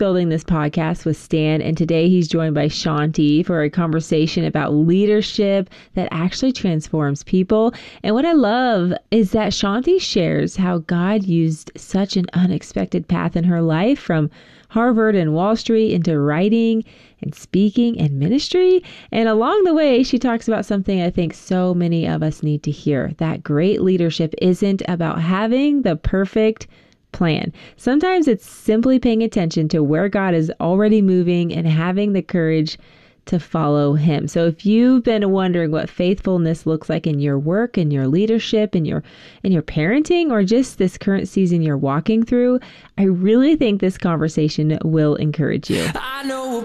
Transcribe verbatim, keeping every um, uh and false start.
Building This podcast with Stan, and today he's joined by Shaunti for a conversation about leadership that actually transforms people. And what I love is that Shaunti shares how God used such an unexpected path in her life, from Harvard and Wall Street into writing and speaking and ministry. And along the way, she talks about something I think so many of us need to hear, that great leadership isn't about having the perfect plan. Sometimes it's simply paying attention to where God is already moving and having the courage to follow him. So if you've been wondering what faithfulness looks like in your work, in your leadership, in your in your parenting, or just this current season you're walking through, I really think this conversation will encourage you. I know